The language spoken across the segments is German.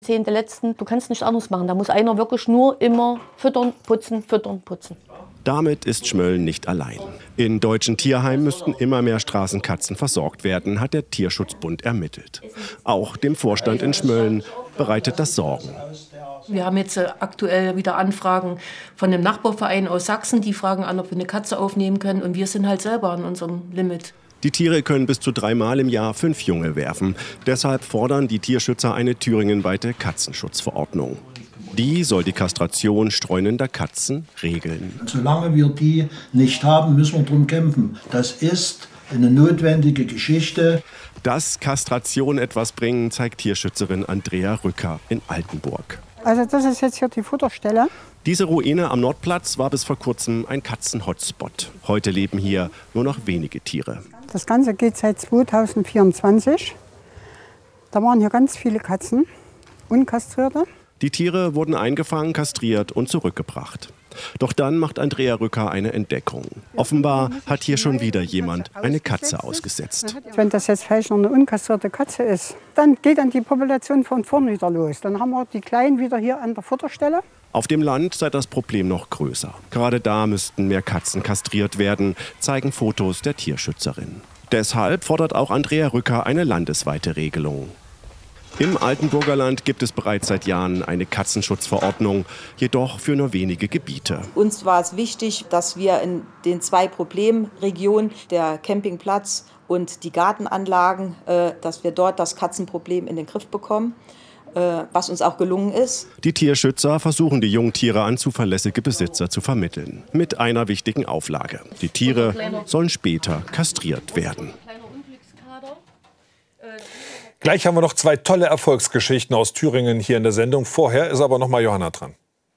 10. letzten, du kannst nicht anders machen. Da muss einer wirklich nur immer füttern, putzen, füttern, putzen. Damit ist Schmölln nicht allein. In deutschen Tierheimen müssten immer mehr Straßenkatzen versorgt werden, hat der Tierschutzbund ermittelt. Auch dem Vorstand in Schmölln bereitet das Sorgen. Wir haben jetzt aktuell wieder Anfragen von einem Nachbarverein aus Sachsen, die fragen an, ob wir eine Katze aufnehmen können. Und wir sind halt selber an unserem Limit. Die Tiere können bis zu 3-mal im Jahr 5 Junge werfen. Deshalb fordern die Tierschützer eine thüringenweite Katzenschutzverordnung. Die soll die Kastration streunender Katzen regeln. Solange wir die nicht haben, müssen wir darum kämpfen. Das ist eine notwendige Geschichte. Dass Kastration etwas bringen, zeigt Tierschützerin Andrea Rücker in Altenburg. Also das ist jetzt hier die Futterstelle. Diese Ruine am Nordplatz war bis vor kurzem ein Katzen-Hotspot. Heute leben hier nur noch wenige Tiere. Das Ganze geht seit 2024. Da waren hier ganz viele Katzen, unkastrierte. Die Tiere wurden eingefangen, kastriert und zurückgebracht. Doch dann macht Andrea Rücker eine Entdeckung. Offenbar hat hier schon wieder jemand eine Katze ausgesetzt. Wenn das jetzt vielleicht noch eine unkastrierte Katze ist, dann geht dann die Population von vorn wieder los. Dann haben wir die Kleinen wieder hier an der Futterstelle. Auf dem Land sei das Problem noch größer. Gerade da müssten mehr Katzen kastriert werden, zeigen Fotos der Tierschützerin. Deshalb fordert auch Andrea Rücker eine landesweite Regelung. Im Altenburger Land gibt es bereits seit Jahren eine Katzenschutzverordnung, jedoch für nur wenige Gebiete. Uns war es wichtig, dass wir in den 2 Problemregionen, der Campingplatz und die Gartenanlagen, dass wir dort das Katzenproblem in den Griff bekommen, was uns auch gelungen ist. Die Tierschützer versuchen, die Jungtiere an zuverlässige Besitzer zu vermitteln. Mit einer wichtigen Auflage: Die Tiere sollen später kastriert werden. Gleich haben wir noch 2 tolle Erfolgsgeschichten aus Thüringen hier in der Sendung. Vorher ist aber noch mal Johanna dran.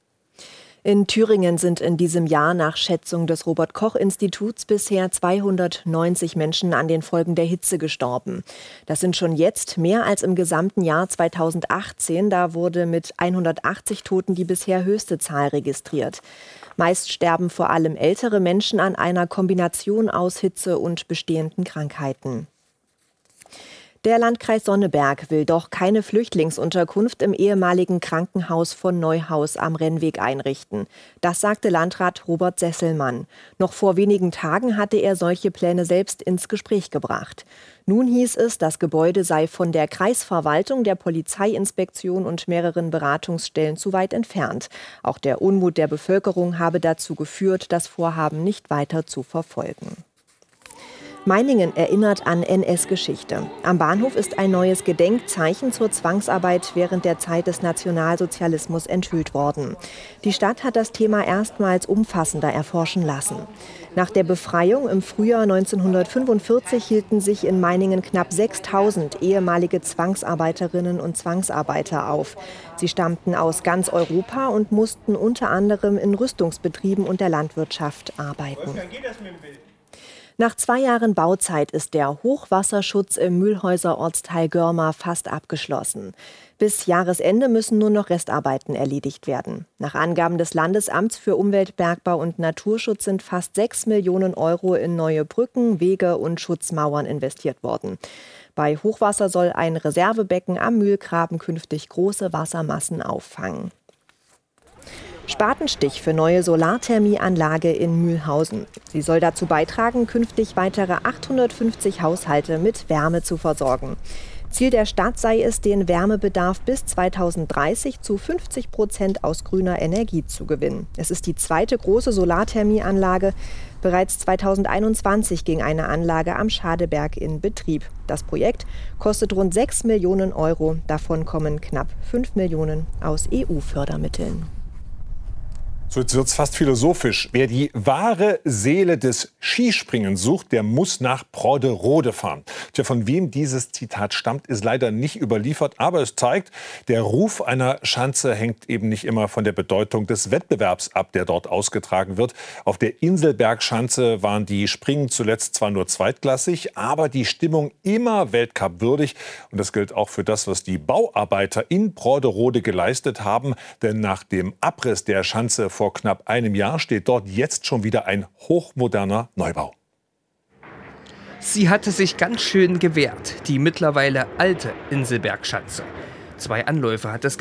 In Thüringen sind in diesem Jahr nach Schätzung des Robert-Koch-Instituts bisher 290 Menschen an den Folgen der Hitze gestorben. Das sind schon jetzt mehr als im gesamten Jahr 2018. Da wurde mit 180 Toten die bisher höchste Zahl registriert. Meist sterben vor allem ältere Menschen an einer Kombination aus Hitze und bestehenden Krankheiten. Der Landkreis Sonneberg will doch keine Flüchtlingsunterkunft im ehemaligen Krankenhaus von Neuhaus am Rennweg einrichten. Das sagte Landrat Robert Sesselmann. Noch vor wenigen Tagen hatte er solche Pläne selbst ins Gespräch gebracht. Nun hieß es, das Gebäude sei von der Kreisverwaltung, der Polizeiinspektion und mehreren Beratungsstellen zu weit entfernt. Auch der Unmut der Bevölkerung habe dazu geführt, das Vorhaben nicht weiter zu verfolgen. Meiningen erinnert an NS-Geschichte. Am Bahnhof ist ein neues Gedenkzeichen zur Zwangsarbeit während der Zeit des Nationalsozialismus enthüllt worden. Die Stadt hat das Thema erstmals umfassender erforschen lassen. Nach der Befreiung im Frühjahr 1945 hielten sich in Meiningen knapp 6.000 ehemalige Zwangsarbeiterinnen und Zwangsarbeiter auf. Sie stammten aus ganz Europa und mussten unter anderem in Rüstungsbetrieben und der Landwirtschaft arbeiten. Nach 2 Jahren Bauzeit ist der Hochwasserschutz im Mühlhäuser Ortsteil Görma fast abgeschlossen. Bis Jahresende müssen nur noch Restarbeiten erledigt werden. Nach Angaben des Landesamts für Umwelt, Bergbau und Naturschutz sind fast 6 Millionen Euro in neue Brücken, Wege und Schutzmauern investiert worden. Bei Hochwasser soll ein Reservebecken am Mühlgraben künftig große Wassermassen auffangen. Spatenstich für neue Solarthermieanlage in Mühlhausen. Sie soll dazu beitragen, künftig weitere 850 Haushalte mit Wärme zu versorgen. Ziel der Stadt sei es, den Wärmebedarf bis 2030 zu 50% aus grüner Energie zu gewinnen. Es ist die zweite große Solarthermieanlage. Bereits 2021 ging eine Anlage am Schadeberg in Betrieb. Das Projekt kostet rund 6 Millionen Euro. Davon kommen knapp 5 Millionen aus EU-Fördermitteln. So, jetzt wird es fast philosophisch. Wer die wahre Seele des Skispringens sucht, der muss nach Brodderode fahren. Tja, von wem dieses Zitat stammt, ist leider nicht überliefert. Aber es zeigt, der Ruf einer Schanze hängt eben nicht immer von der Bedeutung des Wettbewerbs ab, der dort ausgetragen wird. Auf der Inselbergschanze waren die Springen zuletzt zwar nur zweitklassig, aber die Stimmung immer weltcupwürdig. Und das gilt auch für das, was die Bauarbeiter in Brodderode geleistet haben. Denn nach dem Abriss der Schanze vor knapp einem Jahr steht dort jetzt schon wieder ein hochmoderner Neubau. Sie hatte sich ganz schön gewehrt, die mittlerweile alte Inselbergschanze. 2 Anläufe hat es